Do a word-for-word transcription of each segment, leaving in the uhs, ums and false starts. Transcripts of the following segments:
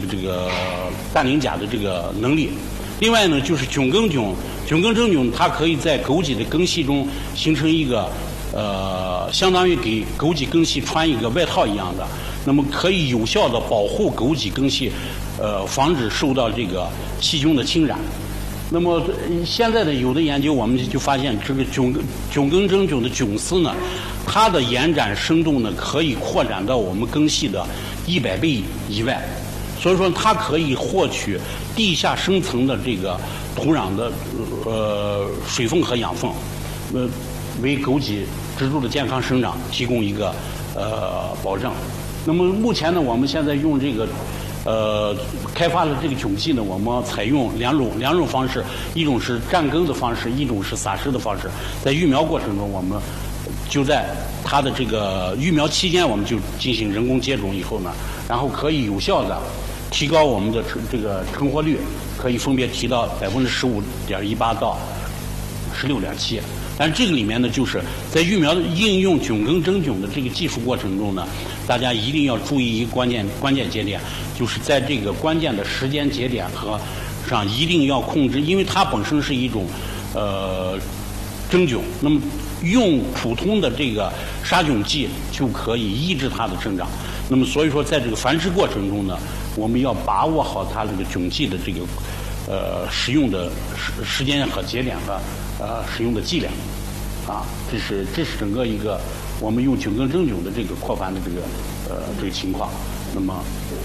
这个氮磷钾的这个能力。另外呢，就是菌根菌，菌根真菌它可以在枸杞的根系中形成一个呃，相当于给枸杞根系穿一个外套一样的，那么可以有效的保护枸杞根系，呃，防止受到这个细菌的侵染。那么现在的有的研究，我们就发现这个菌菌根真菌的菌丝呢，它的延展深度呢可以扩展到我们根系的一百倍以外，所以说它可以获取地下深层的这个土壤的呃水分和养分，呃，为枸杞植株的健康生长提供一个呃保证。那么目前呢，我们现在用这个。呃，开发的这个菌系呢，我们采用两种两种方式，一种是占根的方式，一种是撒施的方式。在育苗过程中，我们就在它的这个育苗期间，我们就进行人工接种以后呢，然后可以有效的提高我们的这个成活率，可以分别提到百分之十五点一八到十六点七。但这个里面呢，就是在育苗的应用菌根真菌的这个技术过程中呢，大家一定要注意一个关键关键节点，就是在这个关键的时间节点和上一定要控制，因为它本身是一种呃真菌，那么用普通的这个杀菌剂就可以抑制它的生长。那么所以说，在这个繁殖过程中呢，我们要把握好它这个菌剂的这个呃使用的时时间和节点和呃使用的剂量。啊，这是这是整个一个我们用菌根真菌的这个扩繁的这个呃这个情况。那么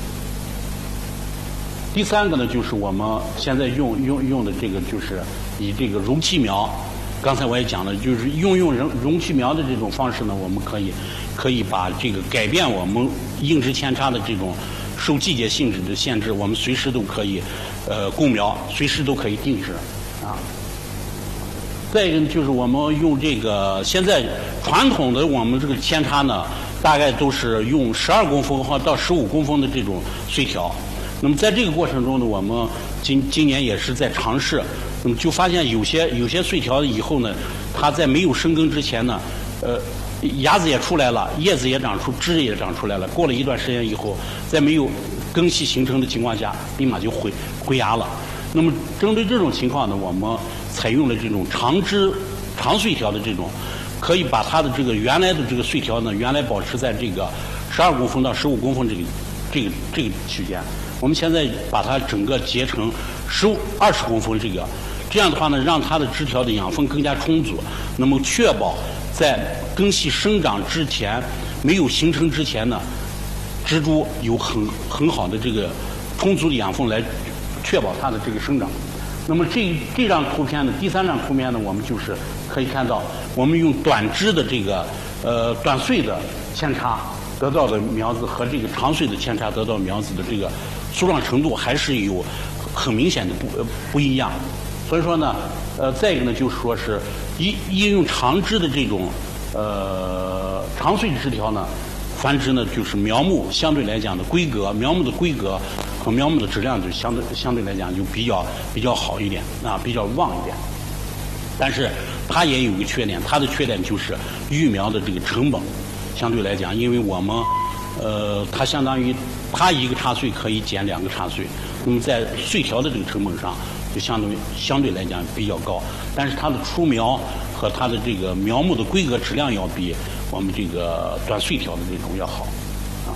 第三个呢，就是我们现在用用用的这个就是以这个容器苗，刚才我也讲了，就是用用容容器苗的这种方式呢，我们可以可以把这个改变我们硬质扦插的这种受季节性质的限制，我们随时都可以呃供苗，随时都可以定植啊。再一个就是我们用这个现在传统的我们这个扦插呢，大概都是用十二公分或到十五公分的这种穗条。那么在这个过程中呢，我们今今年也是在尝试，那么就发现有些有些穗条以后呢，它在没有生根之前呢，呃，芽子也出来了，叶子也长出，枝也长出来了。过了一段时间以后，在没有根系形成的情况下，立马就回回芽了。那么针对这种情况呢，我们采用了这种长枝长穗条的这种，可以把它的这个原来的这个穗条呢，原来保持在这个十二公分到十五公分这个这个这个区间。我们现在把它整个截成十五二十公分这个，这样的话呢，让它的枝条的养分更加充足，那么确保在根系生长之前没有形成之前呢，植株有很很好的这个充足的养分来确保它的这个生长。那么这这张图片呢，第三张图片呢，我们就是可以看到，我们用短枝的这个呃短穗的扦插得到的苗子和这个长穗的扦插得到苗子的这个粗壮程度还是有很明显的不不一样。所以说呢，呃，再一个呢，就是说是一应用长枝的这种呃长穗枝条呢，繁殖呢就是苗木相对来讲的规格，苗木的规格和苗木的质量就相对相对来讲就比较比较好一点啊，比较旺一点。但是它也有一个缺点，它的缺点就是育苗的这个成本相对来讲，因为我们呃它相当于它一个插穗可以剪两个插穗，那么在穗条的这个成本上就相对相对来讲比较高，但是它的出苗和它的这个苗木的规格质量要比我们这个短穗条的这种要好啊。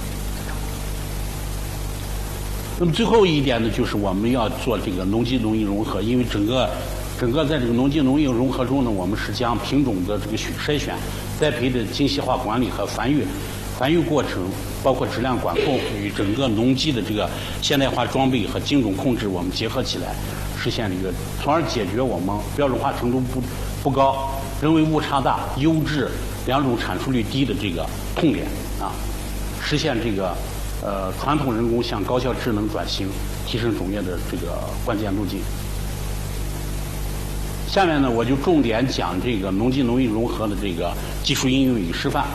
那么最后一点呢，就是我们要做这个农机农业融合，因为整个整个在这个农机农业融合中呢，我们是将品种的这个筛选、栽培的精细化管理和繁育繁育过程，包括质量管控与整个农机的这个现代化装备和精准控制，我们结合起来，实现了一个，从而解决我们标准化程度不不高、人为误差大、优质两种产出率低的这个痛点啊，实现这个呃传统人工向高效智能转型，提升种业的这个关键路径。下面呢，我就重点讲这个农机农业融合的这个技术应用与示范。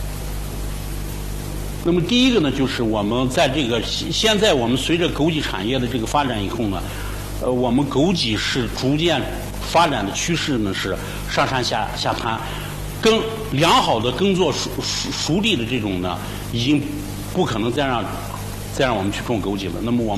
那么第一个呢，就是我们在这个现在我们随着枸杞产业的这个发展以后呢，呃，我们枸杞是逐渐发展的趋势呢是上山下下滩，耕良好的耕作熟熟熟地的这种呢，已经不可能再让再让我们去种枸杞了。那么我们